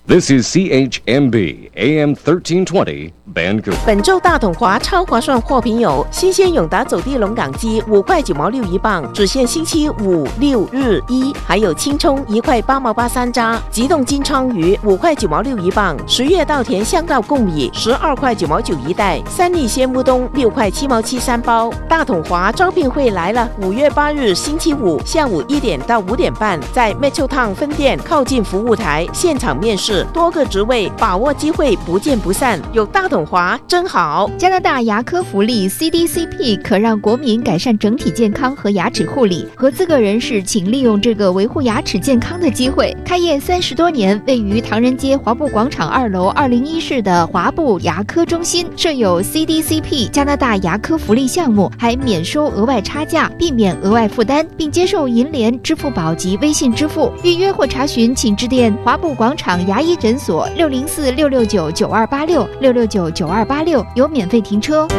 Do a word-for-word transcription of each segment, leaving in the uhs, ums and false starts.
This is C H M B A M thirteen twenty Vancouver。 本周大统华超划算货品有：新鲜永达走地龙岗鸡五块九毛六一磅，只限星期五六日一；还有青葱一块八毛八三扎，急冻金鲳鱼五块九毛六一磅，十月稻田香稻贡米十二块九毛九一袋，三粒鲜乌冬六块七毛七三包。大统华招聘会来了，五月八日星期五下午一点到五点半，在 Metro Town 分店靠近服务台现场面试。多个职位，把握机会，不见不散。有大统华真好。 加拿大牙科福利 C D C P 可让国民改善整体健康和牙齿护理。合资格人士请利用这个维护牙齿健康的机会。开业三十多年，位于唐人街华埠广场二楼二零一室的华埠牙科中心，设有 C D C P 加拿大牙科福利项目，还免收额外差价，避免额外负担，并接受银联、支付宝及微信支付。预约或查询，请致电华埠广场牙医诊所六零四六六九九二八六六六九九二八六，有免费停车。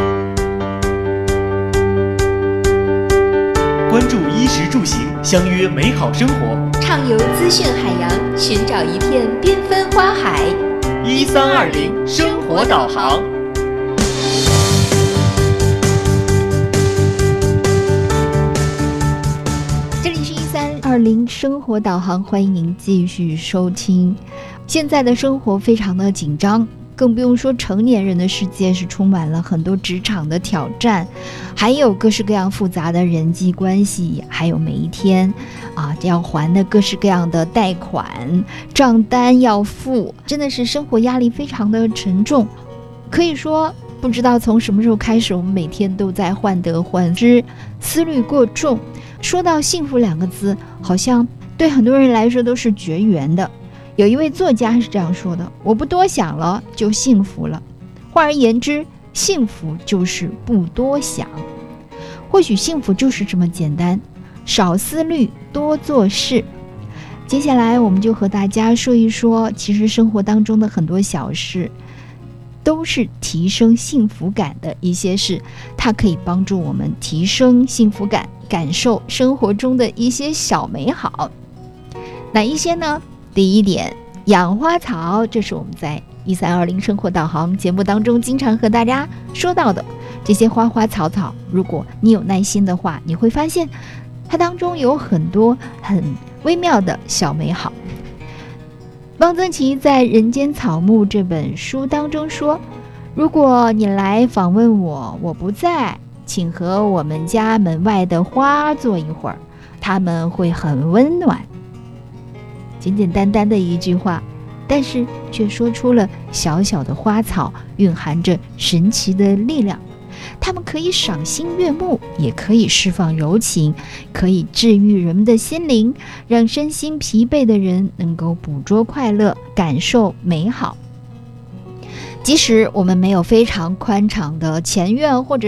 关注衣食住行，相约美好生活， 畅游资讯海洋，寻找一片缤纷花海。 一三二零生活导航。 这里是一三二零生活导航，欢迎您继续收听。现在的生活非常的紧张，更不用说成年人的世界是充满了很多职场的挑战，还有各式各样复杂的人际关系，还有每一天啊要还的各式各样的贷款账单要付，真的是生活压力非常的沉重。可以说不知道从什么时候开始，我们每天都在患得患失，思虑过重。说到幸福两个字，好像对很多人来说都是绝缘的。有一位作家是这样说的：我不多想了，就幸福了。换而言之，幸福就是不多想。或许幸福就是这么简单，少思虑，多做事。接下来我们就和大家说一说，其实生活当中的很多小事都是提升幸福感的一些事，它可以帮助我们提升幸福感，感受生活中的一些小美好。哪一些呢？第一点，养花草，这是我们在一三二零生活导航节目当中经常和大家说到的。这些花花草草，如果你有耐心的话，你会发现它当中有很多很微妙的小美好。汪曾祺在《人间草木》这本书当中说，如果你来访问我，我不在，请和我们家门外的花坐一会儿，它们会很温暖。简简单单的一句话，但是却说出了小小的花草蕴含着神奇的力量。它们可以赏心悦目，也可以释放柔情，可以治愈人们的心灵，让身心疲惫的人能够捕捉快乐，感受美好。即使我们没有非常宽敞的前院或者